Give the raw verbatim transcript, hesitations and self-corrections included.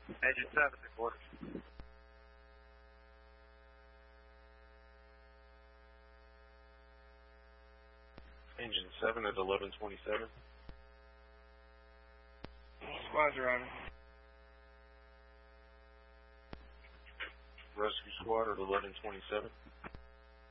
Engine seven, the quarters. Engine seven at eleven twenty-seven. Squads are on it. Rescue squad at eleven twenty-seven.